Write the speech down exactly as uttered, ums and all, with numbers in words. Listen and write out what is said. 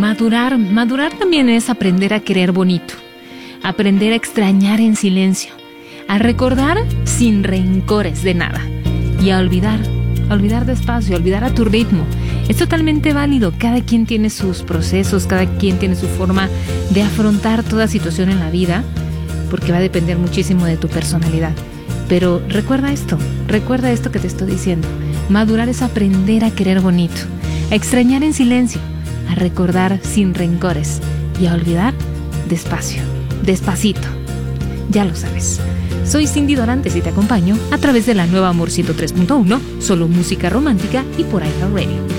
madurar, madurar también es aprender a querer bonito, aprender a extrañar en silencio, a recordar sin rencores de nada y a olvidar, a olvidar despacio, a olvidar a tu ritmo. Es totalmente válido, cada quien tiene sus procesos, cada quien tiene su forma de afrontar toda situación en la vida, porque va a depender muchísimo de tu personalidad. Pero recuerda esto, recuerda esto que te estoy diciendo. Madurar es aprender a querer bonito, a extrañar en silencio, a recordar sin rencores y a olvidar despacio, despacito. Ya lo sabes. Soy Cindy Dorantes y te acompaño a través de la nueva Amor ciento tres punto uno, solo música romántica y por iHeartRadio.